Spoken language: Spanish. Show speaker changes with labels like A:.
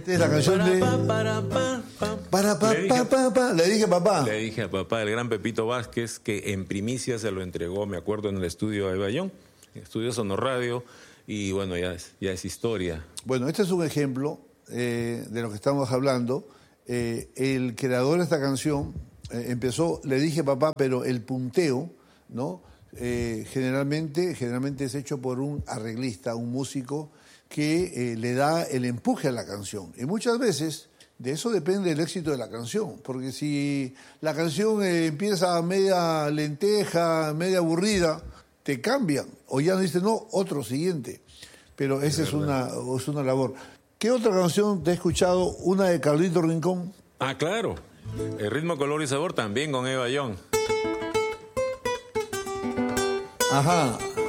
A: Esta es la canción de... Le dije papá.
B: Le dije a papá, el gran Pepito Vázquez, que en primicia se lo entregó, me acuerdo, en el estudio de Bayón, estudio Sonorradio, y bueno, ya es historia.
A: Bueno, este es un ejemplo de lo que estamos hablando. El creador de esta canción empezó, le dije papá, pero el punteo, ¿no? Generalmente es hecho por un arreglista, un músico que le da el empuje a la canción. Y muchas veces de eso depende el éxito de la canción, porque si la canción empieza media lenteja, media aburrida, te cambian, o ya no dicen, no, otro siguiente. Pero esa es una labor. ¿Qué otra canción te he escuchado? Una de Carlito Rincón.
B: Ah, claro. El ritmo, color y sabor también con Eva Young.
A: Ajá.